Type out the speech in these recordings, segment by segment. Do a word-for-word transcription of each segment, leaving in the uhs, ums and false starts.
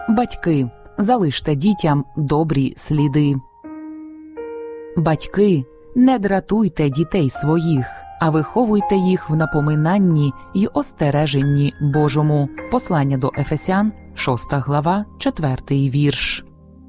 Батьки, залиште дітям добрі сліди. Батьки, не дратуйте дітей своїх, а виховуйте їх в напоминанні й остереженні Божому. Послання до Ефесян, шоста глава, четвертий вірш.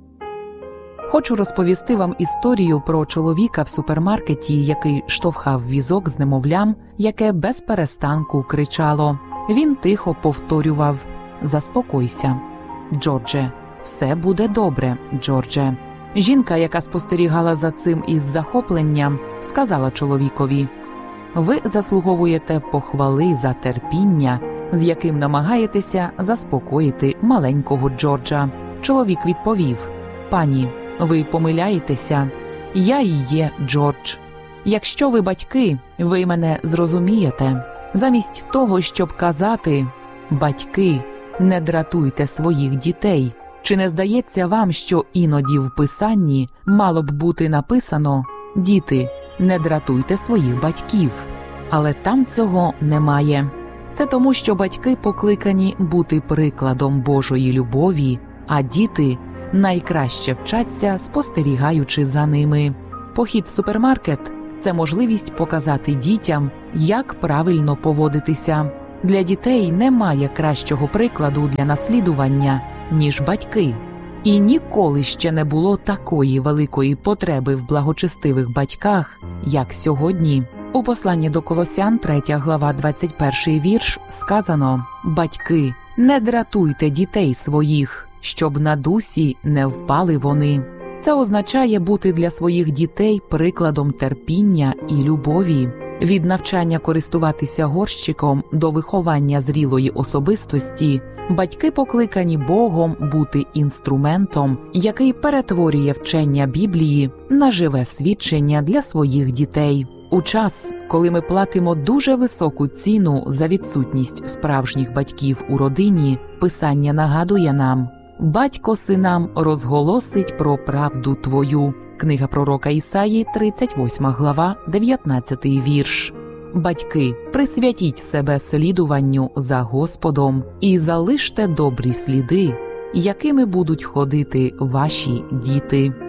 Хочу розповісти вам історію про чоловіка в супермаркеті, який штовхав візок з немовлям, яке без перестанку кричало. Він тихо повторював: «Заспокойся, Джордже, все буде добре, Джордже». Жінка, яка спостерігала за цим із захопленням, сказала чоловікові: «Ви заслуговуєте похвали за терпіння, з яким намагаєтеся заспокоїти маленького Джорджа». Чоловік відповів: «Пані, ви помиляєтеся. Я і є Джордж. Якщо ви батьки, ви мене зрозумієте». Замість того, щоб казати: «Батьки, не дратуйте своїх дітей», чи не здається вам, що іноді в Писанні мало б бути написано: «Діти, не дратуйте своїх батьків», але там цього немає. Це тому, що батьки покликані бути прикладом Божої любові, а діти найкраще вчаться, спостерігаючи за ними. Похід в супермаркет – це можливість показати дітям, як правильно поводитися. Для дітей немає кращого прикладу для наслідування, ніж батьки. І ніколи ще не було такої великої потреби в благочестивих батьках, як сьогодні. У посланні до Колосян, третя глава, двадцять перший вірш, сказано: «Батьки, не дратуйте дітей своїх, щоб на дусі не впали вони». Це означає бути для своїх дітей прикладом терпіння і любові. Від навчання користуватися горщиком до виховання зрілої особистості батьки покликані Богом бути інструментом, який перетворює вчення Біблії на живе свідчення для своїх дітей. У час, коли ми платимо дуже високу ціну за відсутність справжніх батьків у родині, Писання нагадує нам: «Батько синам розголосить про правду твою». Книга пророка Ісаї, тридцять восьма глава, дев'ятнадцятий вірш. Батьки, присвятіть себе слідуванню за Господом і залиште добрі сліди, якими будуть ходити ваші діти.